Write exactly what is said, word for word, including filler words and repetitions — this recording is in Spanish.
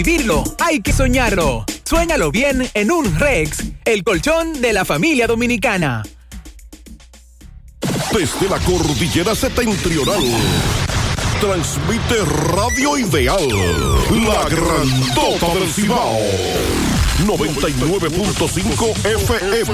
vivirlo, hay que soñarlo. Suéñalo bien en un Rex, el colchón de la familia dominicana. Desde la cordillera septentrional, transmite Radio Ideal, la grandota del Cibao, noventa y nueve punto cinco F M.